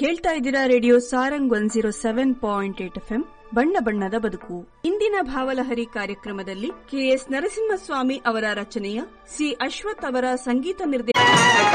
ಕೇಳ್ತಾ ಇದ್ದೀರಾ radio Sarang 107.8 FM ಬಣ್ಣ ಬಣ್ಣದ ಬದುಕು. ಇಂದಿನ ಭಾವಲಹರಿ ಕಾರ್ಯಕ್ರಮದಲ್ಲಿ KS ನರಸಿಂಹಸ್ವಾಮಿ ಅವರ ರಚನೆಯ ಸಿ ಅಶ್ವಥ್ ಅವರ ಸಂಗೀತ ನಿರ್ದೇಶನ